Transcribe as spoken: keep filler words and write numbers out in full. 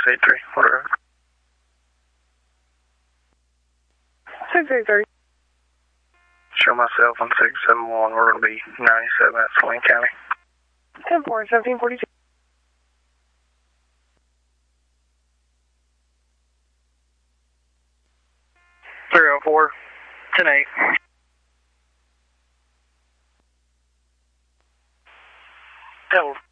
eight three, whatever. six eight three. Show myself on six seven one. We're going to be ninety-seven at Saline County. ten four, seventeen forty-two. three oh four, ten eight. Double